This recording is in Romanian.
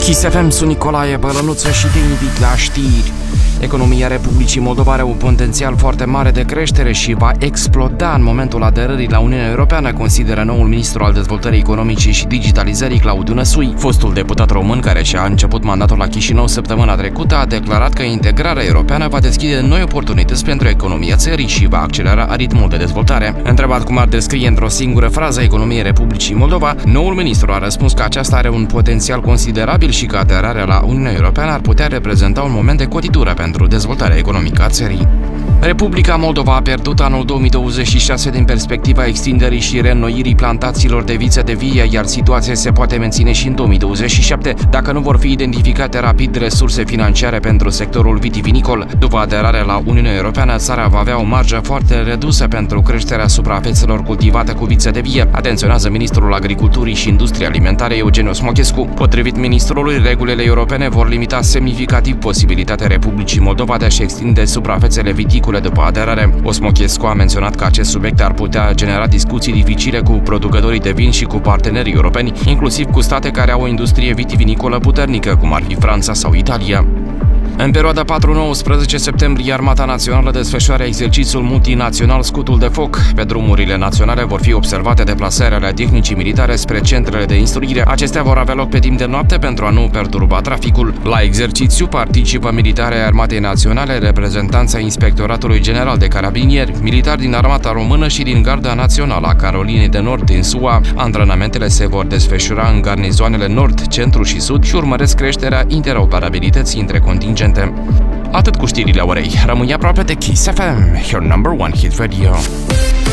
Kiss FM, sunt Nicolae Bălănuță și te invit la știri. Economia Republicii Moldova are un potențial foarte mare de creștere și va exploda în momentul aderării la Uniunea Europeană, consideră noul ministru al dezvoltării economice și digitalizării, Claudiu Năsui. Fostul deputat român, care și-a început mandatul la Chișinău săptămâna trecută, a declarat că integrarea europeană va deschide noi oportunități pentru economia țării și va accelera ritmul de dezvoltare. Întrebat cum ar descrie într-o singură frază economia Republicii Moldova, noul ministru a răspuns că aceasta are un potențial considerabil și că aderarea la Uniunea Europeană ar putea reprezenta un moment de cotitură pentru dezvoltarea economică a țării. Republica Moldova a pierdut anul 2026 din perspectiva extinderii și reînnoirii plantațiilor de viță de vie, iar situația se poate menține și în 2027 dacă nu vor fi identificate rapid resurse financiare pentru sectorul vitivinicol. După aderarea la Uniunea Europeană, țara va avea o marjă foarte redusă pentru creșterea suprafețelor cultivate cu viță de vie, atenționează ministrul Agriculturii și Industriei Alimentare Eugen Osmochescu. Potrivit ministrului, regulile europene vor limita semnificativ posibilitatea Republicii Moldova de a-și extinde suprafețele viticole după aderare. Osmochescu a menționat că acest subiect ar putea genera discuții dificile cu producătorii de vin și cu partenerii europeni, inclusiv cu state care au o industrie vitivinicolă puternică, cum ar fi Franța sau Italia. În perioada 4-19 septembrie, Armata Națională desfășoară exercițiul multinațional Scutul de Foc. Pe drumurile naționale vor fi observate deplasările ale tehnicii militare spre centrele de instruire. Acestea vor avea loc pe timp de noapte pentru a nu perturba traficul. La exercițiu participă militari ai Armatei Naționale, reprezentanța Inspectoratului General de Carabinieri, militari din Armata Română și din Garda Națională a Carolinei de Nord din SUA. Antrenamentele se vor desfășura în garnizoanele Nord, Centru și Sud și urmăresc creșterea interoperabilității între contingente. Atât cu știrile orei. Rămâi aproape de Kiss FM, your number one hit radio.